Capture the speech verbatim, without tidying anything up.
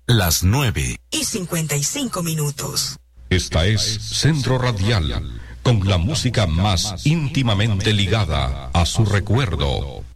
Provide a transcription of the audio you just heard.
las nueve y cincuenta y cinco minutos. Esta es Centro Radial, con la música más íntimamente ligada a su recuerdo.